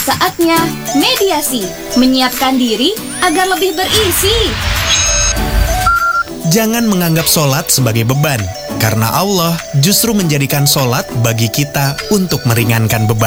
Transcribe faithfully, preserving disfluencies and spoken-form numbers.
Saatnya mediasi, menyiapkan diri agar lebih berisi. Jangan menganggap sholat sebagai beban, karena Allah justru menjadikan sholat bagi kita untuk meringankan beban.